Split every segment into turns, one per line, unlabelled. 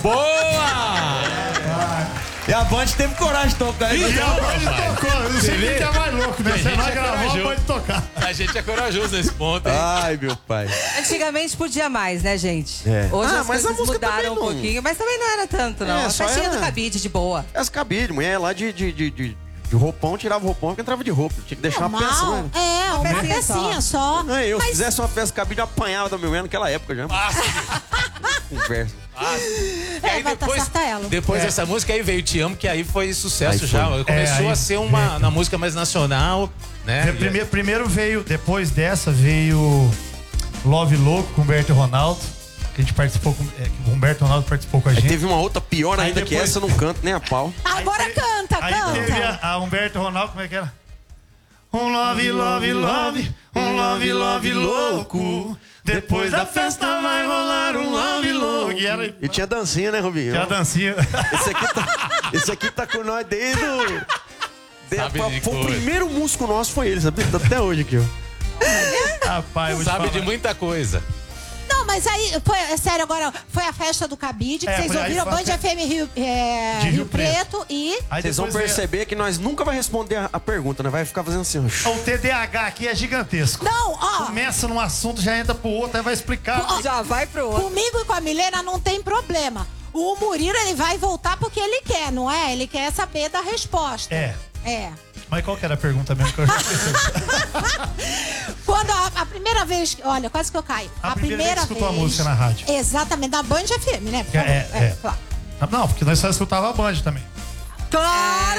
Boa!
E a Band teve coragem de tocar.
E a Band tocou. Eu não sei quem que é mais louco, né? Você vai gravar, pode tocar.
A gente é corajoso nesse ponto, hein?
Ai, meu pai.
Antigamente podia mais, né, gente?
É.
Hoje as
mas a
coisas
música
mudaram um
também não-
pouquinho, mas também não era tanto, não.
É,
A
só
festinha
era-
do cabide, de boa.
As cabide, mulher lá de roupão, tirava o roupão que entrava de roupa. Tinha que deixar uma peça,
Normal.
né?
É, uma
pecinha
pecinha só.
Não, eu, se
Mas-
fizesse uma festa cabide, eu apanhava da minha mulher naquela época já. Conversa.
E aí
vai tá certa ela.
depois dessa música aí veio Te Amo, que aí foi sucesso
Aí foi.
já. Começou
aí
a ser uma na música mais nacional, né?
Primeiro veio, depois dessa veio Love Louco com Humberto e Ronaldo. Que a gente participou com. O Humberto e Ronaldo participou com a
Aí
gente.
teve uma outra pior
Aí
ainda que
depois-
essa, eu não canto nem a pau.
Agora canta,
Aí
canta.
teve a Humberto e Ronaldo, como é que era? Um love, love, love, um love, love louco. Depois da festa vai rolar um love louco. E era
E tinha dancinha, né, Rubinho?
a dancinha.
Esse aqui tá com nós desde o...
Sabe de
Foi o
coisa.
primeiro músico nosso, foi ele, sabe? Tá até hoje aqui, ó.
Rapaz, eu vou te
Sabe
falar.
de muita coisa.
Não, mas aí, é sério, agora foi a festa do cabide, que
É,
vocês
aí
ouviram
foi a
Band FM Rio,
de
Rio Preto e...
Aí
Vocês vão
depois veio-
perceber que nós nunca vai responder a pergunta, né? Vai ficar fazendo assim, ó.
O TDAH aqui é gigantesco.
Não, ó,
Começa num assunto, já entra pro outro, aí vai explicar.
Já vai pro outro.
comigo e com a Milena não tem problema. O Murilo, ele vai voltar porque ele quer, não é? Ele quer saber da resposta.
É.
É.
Mas qual que era a pergunta mesmo que eu já esqueci?
Quando a primeira vez, olha, quase que eu caio.
A primeira vez que escutou a música na rádio.
Exatamente, da Band FM, né? Por favor.
É.
claro.
Não, porque nós só escutava a Band também.
Claro!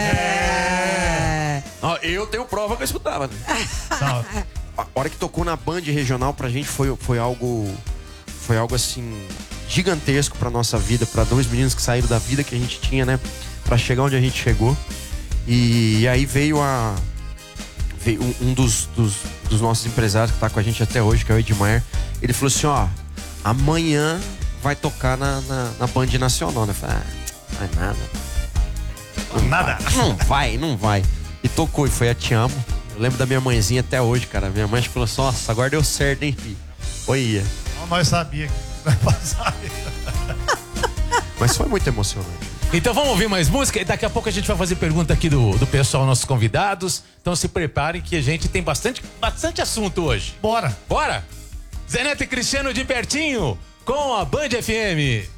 Ó, eu tenho prova que eu escutava, né?
Não,
A hora que tocou na Band regional pra gente foi algo assim gigantesco pra nossa vida, pra dois meninos que saíram da vida que a gente tinha, né, pra chegar onde a gente chegou. E aí veio um dos nossos empresários que tá com a gente até hoje, que é o Edmar. Ele falou assim, ó, amanhã vai tocar na Band Nacional, né? Eu falei, não é nada.
nada.
Não vai. E tocou, e foi a Te Amo. Eu lembro da minha mãezinha até hoje, cara. Minha mãe falou assim, nossa, agora deu certo, hein, filho? Olha.
Então nós sabíamos que vai passar.
Mas foi muito emocionante.
Então vamos ouvir mais música e daqui a pouco a gente vai fazer pergunta aqui do pessoal, nossos convidados. Então se preparem que a gente tem bastante assunto hoje.
Bora.
Bora? Zé Neto e Cristiano de pertinho com a Band FM.